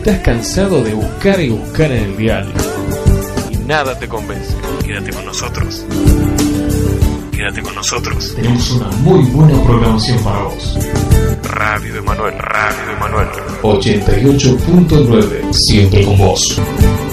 estás cansado de buscar y buscar en el dial y nada te convence, quédate con nosotros. Quédate con nosotros. Tenemos una muy buena programación para vos. Radio Emanuel 88.9, siempre con vos.